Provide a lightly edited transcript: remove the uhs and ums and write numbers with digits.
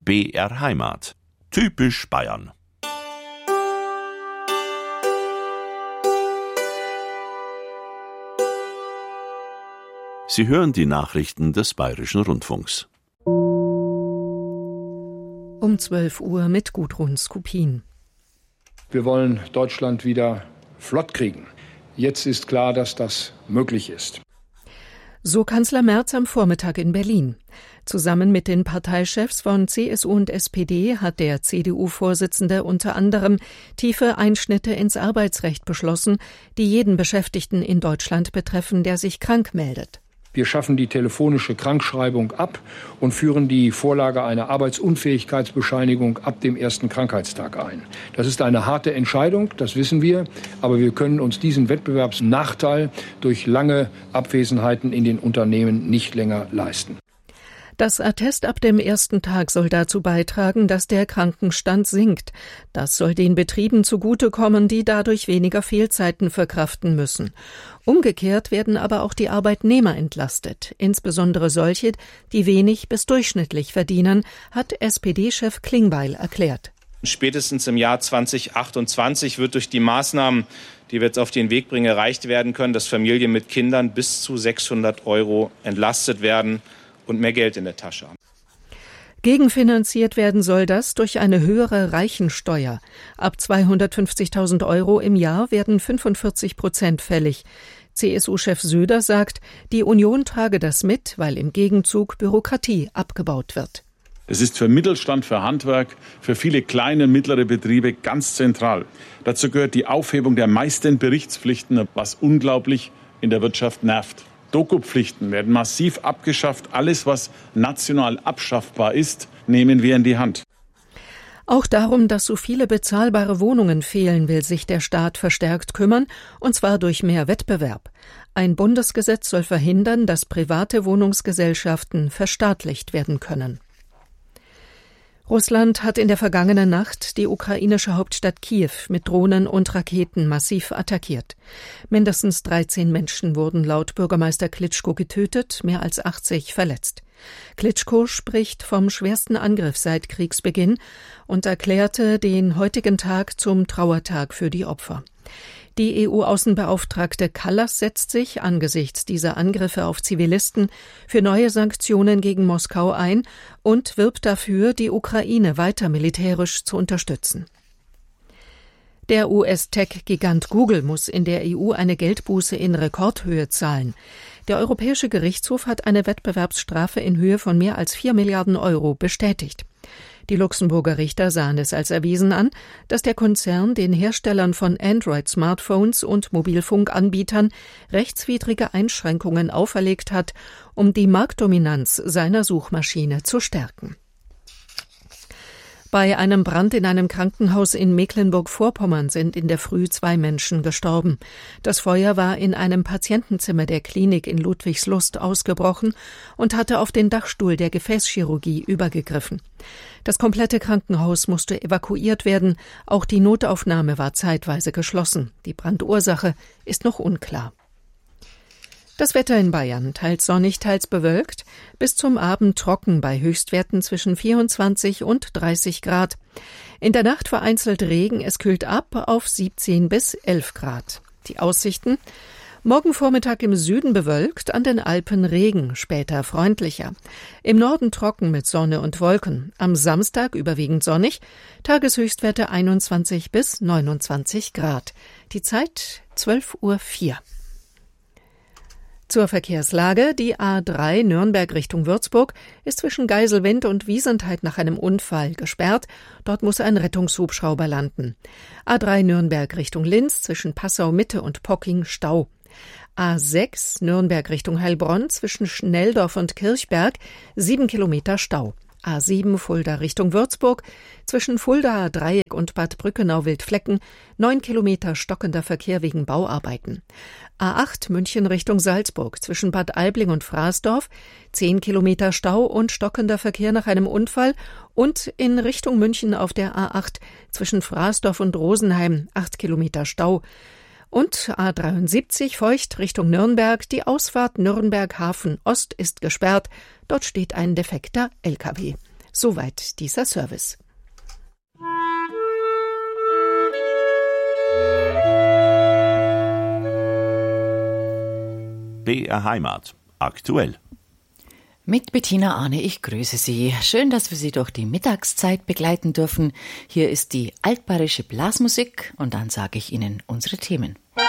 BR Heimat. Typisch Bayern. Sie hören die Nachrichten des Bayerischen Rundfunks. Um 12 Uhr mit Gudrun Skupin. Wir wollen Deutschland wieder flott kriegen. Jetzt ist klar, dass das möglich ist. So Kanzler Merz am Vormittag in Berlin. Zusammen mit den Parteichefs von CSU und SPD hat der CDU-Vorsitzende unter anderem tiefe Einschnitte ins Arbeitsrecht beschlossen, die jeden Beschäftigten in Deutschland betreffen, der sich krank meldet. Wir schaffen die telefonische Krankschreibung ab und führen die Vorlage einer Arbeitsunfähigkeitsbescheinigung ab dem ersten Krankheitstag ein. Das ist eine harte Entscheidung, das wissen wir, aber wir können uns diesen Wettbewerbsnachteil durch lange Abwesenheiten in den Unternehmen nicht länger leisten. Das Attest ab dem ersten Tag soll dazu beitragen, dass der Krankenstand sinkt. Das soll den Betrieben zugutekommen, die dadurch weniger Fehlzeiten verkraften müssen. Umgekehrt werden aber auch die Arbeitnehmer entlastet, insbesondere solche, die wenig bis durchschnittlich verdienen, hat SPD-Chef Klingbeil erklärt. Spätestens im Jahr 2028 wird durch die Maßnahmen, die wir jetzt auf den Weg bringen, erreicht werden können, dass Familien mit Kindern bis zu 600 € entlastet werden und mehr Geld in der Tasche haben. Gegenfinanziert werden soll das durch eine höhere Reichensteuer. Ab 250.000 € im Jahr werden 45% fällig. CSU-Chef Söder sagt, die Union trage das mit, weil im Gegenzug Bürokratie abgebaut wird. Es ist für Mittelstand, für Handwerk, für viele kleine und mittlere Betriebe ganz zentral. Dazu gehört die Aufhebung der meisten Berichtspflichten, was unglaublich in der Wirtschaft nervt. Dokupflichten werden massiv abgeschafft. Alles, was national abschaffbar ist, nehmen wir in die Hand. Auch darum, dass so viele bezahlbare Wohnungen fehlen, will sich der Staat verstärkt kümmern, und zwar durch mehr Wettbewerb. Ein Bundesgesetz soll verhindern, dass private Wohnungsgesellschaften verstaatlicht werden können. Russland hat in der vergangenen Nacht die ukrainische Hauptstadt Kiew mit Drohnen und Raketen massiv attackiert. Mindestens 13 Menschen wurden laut Bürgermeister Klitschko getötet, mehr als 80 verletzt. Klitschko spricht vom schwersten Angriff seit Kriegsbeginn und erklärte den heutigen Tag zum Trauertag für die Opfer. Die EU-Außenbeauftragte Kallas setzt sich angesichts dieser Angriffe auf Zivilisten für neue Sanktionen gegen Moskau ein und wirbt dafür, die Ukraine weiter militärisch zu unterstützen. Der US-Tech-Gigant Google muss in der EU eine Geldbuße in Rekordhöhe zahlen. Der Europäische Gerichtshof hat eine Wettbewerbsstrafe in Höhe von mehr als 4 Milliarden € bestätigt. Die Luxemburger Richter sahen es als erwiesen an, dass der Konzern den Herstellern von Android-Smartphones und Mobilfunkanbietern rechtswidrige Einschränkungen auferlegt hat, um die Marktdominanz seiner Suchmaschine zu stärken. Bei einem Brand in einem Krankenhaus in Mecklenburg-Vorpommern sind in der Früh 2 Menschen gestorben. Das Feuer war in einem Patientenzimmer der Klinik in Ludwigslust ausgebrochen und hatte auf den Dachstuhl der Gefäßchirurgie übergegriffen. Das komplette Krankenhaus musste evakuiert werden. Auch die Notaufnahme war zeitweise geschlossen. Die Brandursache ist noch unklar. Das Wetter in Bayern, teils sonnig, teils bewölkt, bis zum Abend trocken bei Höchstwerten zwischen 24 und 30 Grad. In der Nacht vereinzelt Regen, es kühlt ab auf 17 bis 11 Grad. Die Aussichten: Morgen Vormittag im Süden bewölkt, an den Alpen Regen, später freundlicher. Im Norden trocken mit Sonne und Wolken. Am Samstag überwiegend sonnig, Tageshöchstwerte 21 bis 29 Grad. Die Zeit 12:04 Uhr. Zur Verkehrslage: Die A3 Nürnberg Richtung Würzburg ist zwischen Geiselwind und Wiesentheit nach einem Unfall gesperrt. Dort muss ein Rettungshubschrauber landen. A3 Nürnberg Richtung Linz zwischen Passau Mitte und Pocking Stau. A6 Nürnberg Richtung Heilbronn zwischen Schnelldorf und Kirchberg 7 Kilometer Stau. A7 Fulda Richtung Würzburg zwischen Fuldaer Dreieck und Bad Brückenau-Wildflecken 9 Kilometer stockender Verkehr wegen Bauarbeiten. A8 München Richtung Salzburg zwischen Bad Aibling und Fraßdorf 10 Kilometer Stau und stockender Verkehr nach einem Unfall und in Richtung München auf der A8 zwischen Fraßdorf und Rosenheim 8 Kilometer Stau. Und A73 Feucht Richtung Nürnberg, die Ausfahrt Nürnberg Hafen Ost ist gesperrt, dort steht ein defekter LKW. Soweit dieser Service. BR Heimat. Aktuell. Mit Bettina Arne, ich grüße Sie. Schön, dass wir Sie durch die Mittagszeit begleiten dürfen. Hier ist die altbayerische Blasmusik und dann sage ich Ihnen unsere Themen.